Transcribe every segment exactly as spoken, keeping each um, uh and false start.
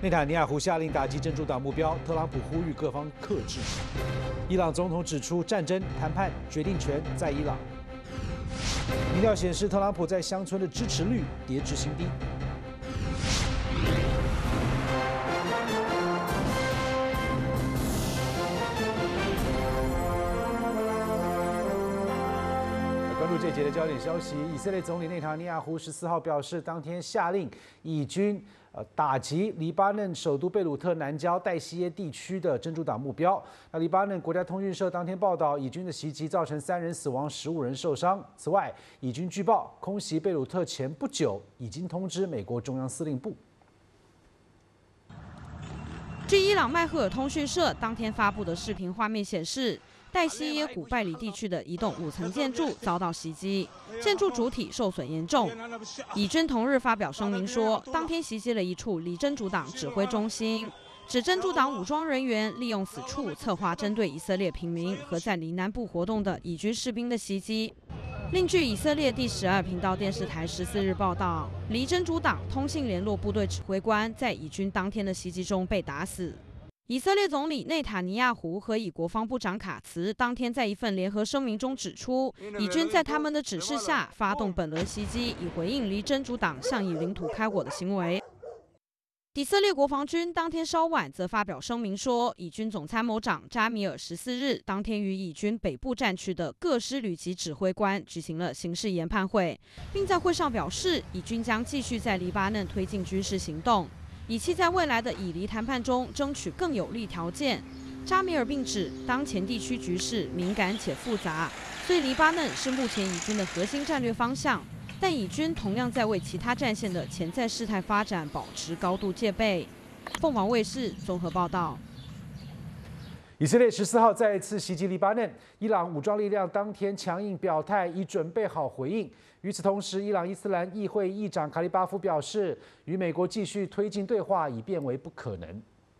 内塔尼亚胡下令打击真主党目标，特朗普呼吁各方克制。伊朗总统指出，战争谈判决定权在伊朗。民调显示，特朗普在乡村的支持率跌至新低。关注这节的焦点消息，以色列总理内塔尼亚胡十四号表示，当天下令以军呃打击黎巴嫩首都贝鲁特南郊代西耶地区的真主党目标。那黎巴嫩国家通讯社当天报道，以军的袭击造成三人死亡，十五人受伤。此外，以军据报空袭贝鲁特前不久已经通知美国中央司令部。 据伊朗麦赫尔通讯社当天发布的视频画面显示，代西耶古拜里地区的一栋五层建筑遭到袭击，建筑主体受损严重。以军同日发表声明说，当天袭击了一处离真主党指挥中心，指真主党武装人员利用此处策划针对以色列平民和在离南部活动的以军士兵的袭击。另据以色列第十二频道电视台十四日报道，离真主党通信联络部队指挥官在以军当天的袭击中被打死。以色列总理内塔尼亚胡和以国防部长卡茨当天在一份联合声明中指出，以军在他们的指示下发动本轮袭击，以回应离真主党向以领土开火的行为。以色列国防军当天稍晚则发表声明说，以军总参谋长扎米尔十四日当天与以军北部战区的各师旅级指挥官举行了形势研判会，并在会上表示，以军将继续在黎巴嫩推进军事行动，以期在未来的以黎谈判中争取更有利条件。扎米尔并指，当前地区局势敏感且复杂，所以黎巴嫩是目前以军的核心战略方向。但以军同样在为其他战线的潜在事态发展保持高度戒备。凤凰卫视综合报道。 以色列十四号再次袭击黎巴嫩，伊朗武装力量当天强硬表态，已准备好回应。与此同时，伊朗伊斯兰议会议长卡利巴夫表示，与美国继续推进对话已变为不可能。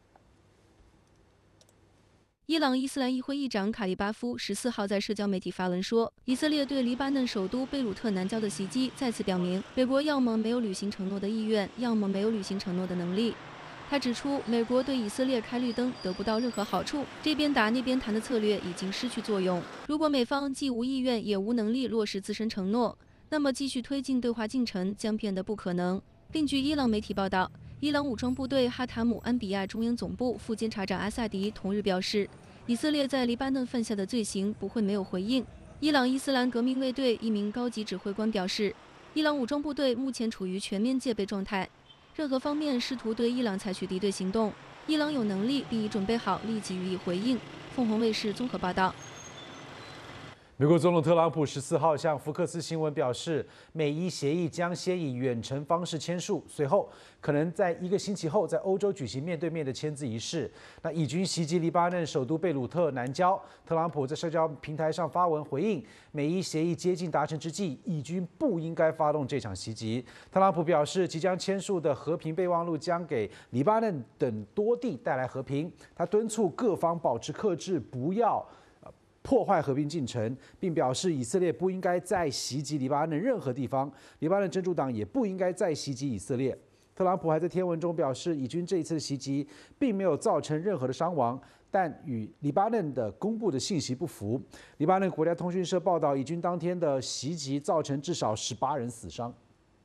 伊朗伊斯兰议会议长卡利巴夫十四号在社交媒体发文说，以色列对黎巴嫩首都贝鲁特南郊的袭击再次表明，美国要么没有履行承诺的意愿，要么没有履行承诺的能力。他指出，美国对以色列开绿灯得不到任何好处，这边打那边谈的策略已经失去作用。如果美方既无意愿也无能力落实自身承诺，那么继续推进对话进程将变得不可能。另据伊朗媒体报道，伊朗武装部队哈塔姆安比亚中央总部副监察长阿萨迪同日表示，以色列在黎巴嫩犯下的罪行不会没有回应。伊朗伊斯兰革命卫队一名高级指挥官表示，伊朗武装部队目前处于全面戒备状态，任何方面试图对伊朗采取敌对行动，伊朗有能力并已准备好立即予以回应。凤凰卫视综合报道。 美国总统特朗普十四号向福克斯新闻表示，美伊协议将先以远程方式签署，随后可能在一个星期后在欧洲举行面对面的签字仪式。那以军袭击黎巴嫩首都贝鲁特南郊，特朗普在社交平台上发文回应，美伊协议接近达成之际，以军不应该发动这场袭击。特朗普表示，即将签署的和平备忘录将给黎巴嫩等多地带来和平。他敦促各方保持克制，不要破坏和平进程，并表示以色列不应该再袭击黎巴嫩任何地方，黎巴嫩真主党也不应该再袭击以色列。特朗普还在贴文中表示，以军这一次的袭击并没有造成任何的伤亡，但与黎巴嫩的公布的信息不符。黎巴嫩国家通讯社报道，以军当天的袭击造成至少十八人死伤。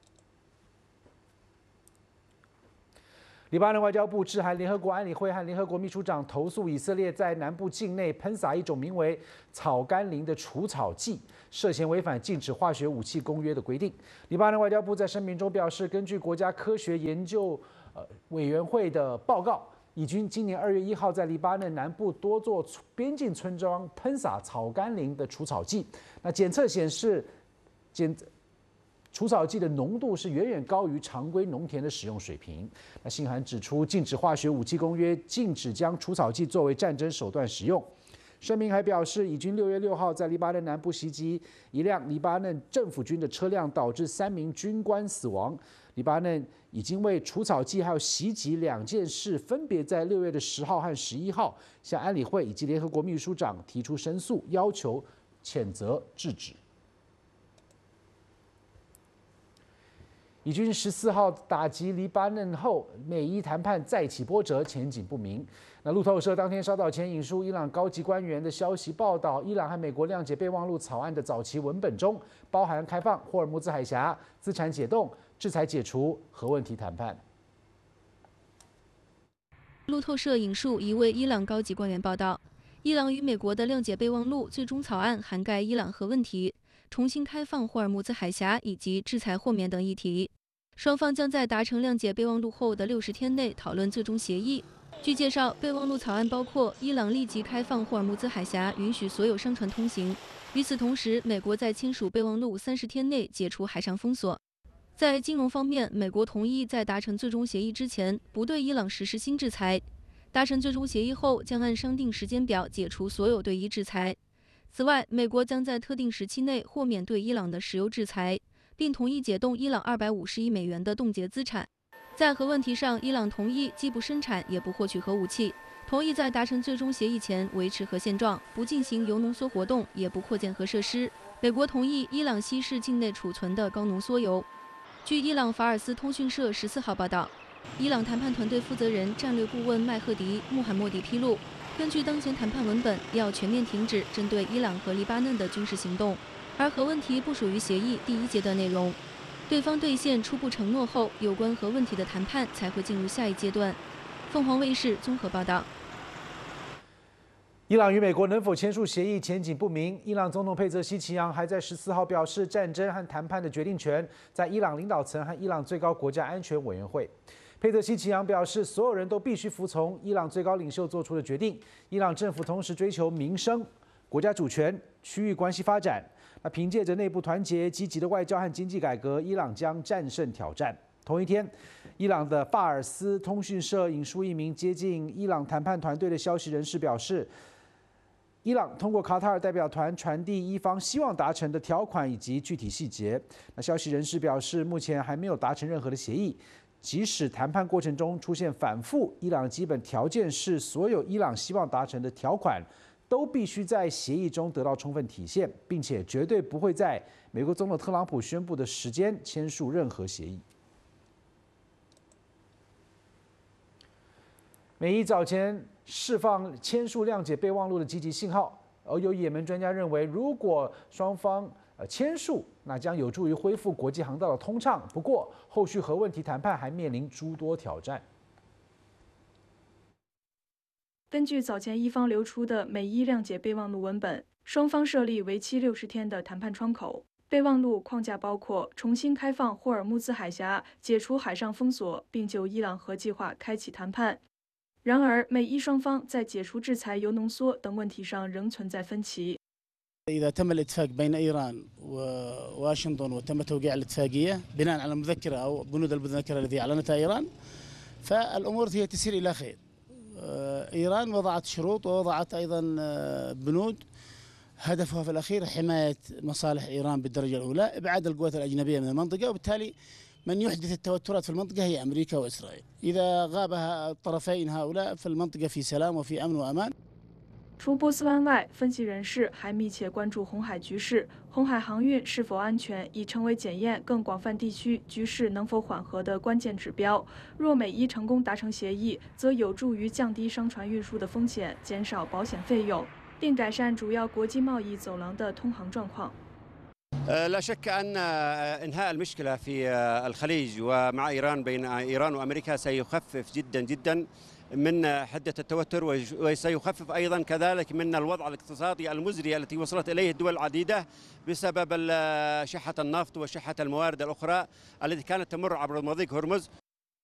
黎巴嫩外交部致函联合国安理会和联合国秘书长，投诉以色列在南部境内喷洒一种名为草甘膦的除草剂，涉嫌违反禁止化学武器公约的规定。黎巴嫩外交部在声明中表示，根据国家科学研究呃委员会的报告，以军今年二月一号在黎巴嫩南部多座边境村庄喷洒草甘膦的除草剂，那检测显示检。除草剂的浓度是远远高于常规农田的使用水平。那信函指出，禁止化学武器公约禁止将除草剂作为战争手段使用。声明还表示，以军六月六号在黎巴嫩南部袭击一辆黎巴嫩政府军的车辆，导致三名军官死亡。黎巴嫩已经为除草剂还有袭击两件事，分别在六月的十号和十一号向安理会以及联合国秘书长提出申诉，要求谴责制止。 以军十四号打击黎巴嫩后，美伊谈判再起波折，前景不明。那路透社当天稍早前引述伊朗高级官员的消息报道，伊朗和美国谅解备忘录草案的早期文本中，包含开放霍尔木兹海峡、资产解冻、制裁解除、核问题谈判。 路透社引述一位伊朗高级官员报道，伊朗与美国的谅解备忘录最终草案涵盖伊朗核问题、重新开放霍尔木兹海峡以及制裁豁免等议题。双方将在达成谅解备忘录后的六十天内讨论最终协议。据介绍，备忘录草案包括伊朗立即开放霍尔木兹海峡，允许所有商船通行。与此同时，美国在签署备忘录三十天内解除海上封锁。在金融方面，美国同意在达成最终协议之前不对伊朗实施新制裁。达成最终协议后，将按商定时间表解除所有对伊制裁。此外，美国将在特定时期内豁免对伊朗的石油制裁，并同意解冻伊朗二百五十亿美元的冻结资产。在核问题上，伊朗同意既不生产也不获取核武器，同意在达成最终协议前维持核现状，不进行铀浓缩活动，也不扩建核设施。美国同意伊朗稀释境内储存的高浓缩铀。据伊朗法尔斯通讯社十四号报道，伊朗谈判团队负责人战略顾问麦赫迪·穆罕默迪披露，根据当前谈判文本，要全面停止针对伊朗和黎巴嫩的军事行动，而核问题不属于协议第一阶段内容。对方兑现初步承诺后，有关核问题的谈判才会进入下一阶段。凤凰卫视综合报道。 伊朗与美国能否签署协议前景不明。伊朗总统佩泽西奇扬还在十四号表示，战争和谈判的决定权在伊朗领导层和伊朗最高国家安全委员会。佩泽西奇扬表示，所有人都必须服从伊朗最高领袖做出的决定。伊朗政府同时追求民生、国家主权、区域关系发展。那凭借着内部团结、积极的外交和经济改革，伊朗将战胜挑战。同一天，伊朗的法尔斯通讯社引述一名接近伊朗谈判团队的消息人士表示，伊朗通过卡塔尔代表团传递伊方希望达成的条款以及具体细节。那消息人士表示，目前还没有达成任何的协议。即使谈判过程中出现反复，伊朗的基本条件是所有伊朗希望达成的条款都必须在协议中得到充分体现，并且绝对不会在美国总统特朗普宣布的时间签署任何协议。美伊早前释放签署谅解备忘录的积极信号，而有也门专家认为，如果双方呃签署，那将有助于恢复国际航道的通畅。不过，后续核问题谈判还面临诸多挑战。 根据早前伊方流出的美伊谅解备忘录文本，双方设立为期六十天的谈判窗口。备忘录框架包括重新开放霍尔木兹海峡、解除海上封锁，并就伊朗核计划开启谈判。然而，美伊双方在解除制裁、铀浓缩等问题上仍存在分歧。 إذا تم الاتفاق بين إيران وواشنطن وتم توقيع الاتفاقية بناء على المذكرة أو بنود المذكرة التي أعلنتها إيران، فالأمور هي تسير إلى خير. إيران وضعت شروط ووضعت أيضا بنود هدفها في الأخير حماية مصالح إيران بالدرجة الأولى، إبعاد القوات الأجنبية من المنطقة، وبالتالي من يحدث التوترات في المنطقة هي أمريكا وإسرائيل. إذا غاب الطرفين هؤلاء في المنطقة في سلام وفي أمن وأمان. 除波斯湾外，分析人士还密切关注红海局势。红海航运是否安全，已成为检验更广泛地区局势能否缓和的关键指标。若美伊成功达成协议，则有助于降低商船运输的风险，减少保险费用，并改善主要国际贸易走廊的通航状况。 لا شك أن إنهاء المشكلة في الخليج ومع إيران بين إيران وأمريكا سيخفف جدا جدا من حدة التوتر، وسيخفف أيضا كذلك من الوضع الاقتصادي المزري التي وصلت إليه الدول العديدة بسبب شحة النفط وشحة الموارد الأخرى التي كانت تمر عبر مضيق هرمز.